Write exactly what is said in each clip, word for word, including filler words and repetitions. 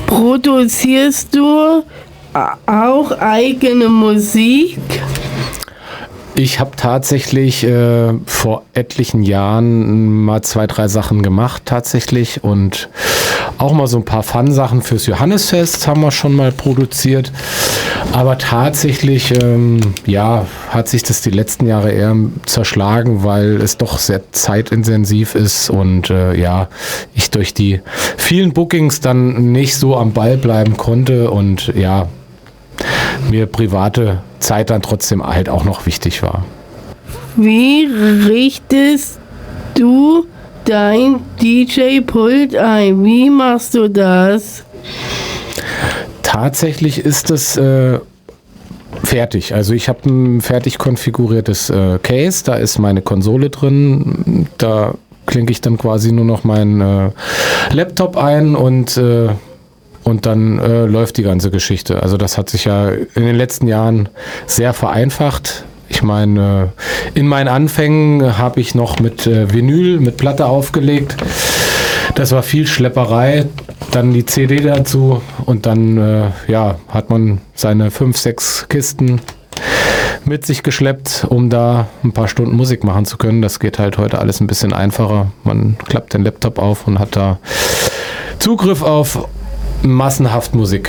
Produzierst du auch eigene Musik? Ich habe tatsächlich äh, vor etlichen Jahren mal zwei, drei Sachen gemacht tatsächlich und auch mal so ein paar Fun-Sachen fürs Johannisfest haben wir schon mal produziert. Aber tatsächlich, ähm, ja, hat sich das die letzten Jahre eher zerschlagen, weil es doch sehr zeitintensiv ist und äh, ja, ich durch die vielen Bookings dann nicht so am Ball bleiben konnte und ja, mir private Zeit dann trotzdem halt auch noch wichtig war. Wie richtest du dein D J-Pult ein? Wie machst du das? Tatsächlich ist es äh, fertig. Also ich habe ein fertig konfiguriertes äh, Case, da ist meine Konsole drin, da klinke ich dann quasi nur noch meinen äh, Laptop ein und äh, Und dann äh, läuft die ganze Geschichte. Also das hat sich ja in den letzten Jahren sehr vereinfacht. Ich meine, äh, in meinen Anfängen habe ich noch mit äh, Vinyl, mit Platte aufgelegt. Das war viel Schlepperei. Dann die C D dazu und dann äh, ja, hat man seine fünf, sechs Kisten mit sich geschleppt, um da ein paar Stunden Musik machen zu können. Das geht halt heute alles ein bisschen einfacher. Man klappt den Laptop auf und hat da Zugriff auf massenhaft Musik.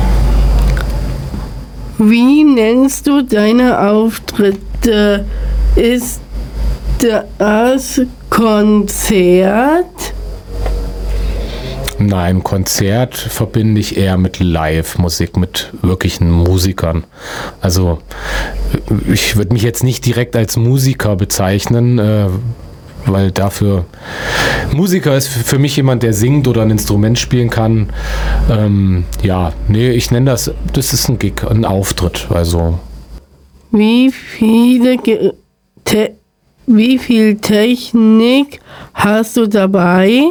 Wie nennst du deine Auftritte? Ist das Konzert? Nein, Konzert verbinde ich eher mit Live-Musik, mit wirklichen Musikern. Also ich würde mich jetzt nicht direkt als Musiker bezeichnen, äh, weil dafür Musiker ist für mich jemand, der singt oder ein Instrument spielen kann. Ähm, ja, nee, ich nenne das, das ist ein Gig, ein Auftritt. Also. Wie viele Ge- Te- wie viel Technik hast du dabei?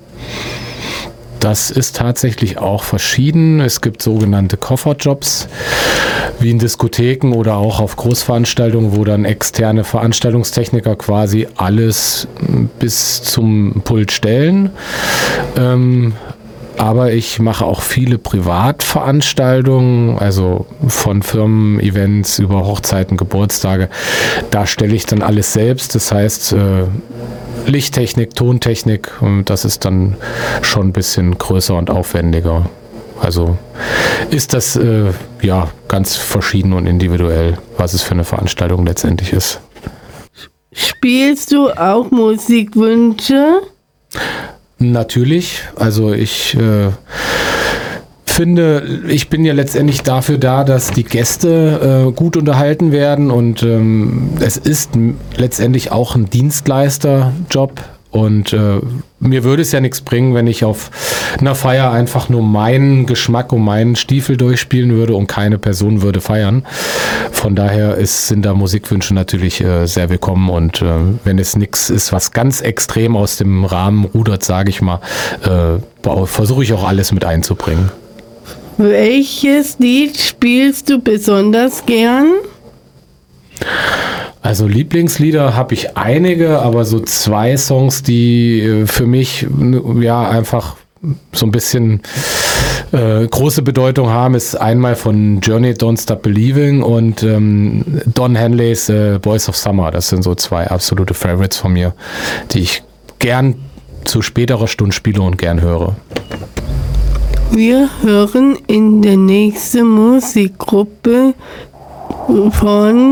Das ist tatsächlich auch verschieden. Es gibt sogenannte Kofferjobs, wie in Diskotheken oder auch auf Großveranstaltungen, wo dann externe Veranstaltungstechniker quasi alles bis zum Pult stellen. Ähm, aber ich mache auch viele Privatveranstaltungen, also von Firmen-Events über Hochzeiten, Geburtstage. Da stelle ich dann alles selbst. Das heißt, äh, Lichttechnik, Tontechnik, das ist dann schon ein bisschen größer und aufwendiger. Also ist das äh, ja ganz verschieden und individuell, was es für eine Veranstaltung letztendlich ist. Spielst du auch Musikwünsche? Natürlich, also ich äh, finde, ich bin ja letztendlich dafür da, dass die Gäste äh, gut unterhalten werden und ähm, es ist m- letztendlich auch ein Dienstleisterjob und äh, mir würde es ja nichts bringen, wenn ich auf einer Feier einfach nur meinen Geschmack und meinen Stiefel durchspielen würde und keine Person würde feiern. Von daher ist, sind da Musikwünsche natürlich äh, sehr willkommen und äh, wenn es nichts ist, was ganz extrem aus dem Rahmen rudert, sage ich mal, äh, versuche ich auch alles mit einzubringen. Welches Lied spielst du besonders gern? Also Lieblingslieder habe ich einige, aber so zwei Songs, die äh, für mich n- ja einfach so ein bisschen äh, große Bedeutung haben, ist einmal von Journey Don't Stop Believing und ähm, Don Henleys äh, Boys of Summer. Das sind so zwei absolute Favorites von mir, die ich gern zu späterer Stunde spiele und gern höre. Wir hören in der nächsten Musikgruppe von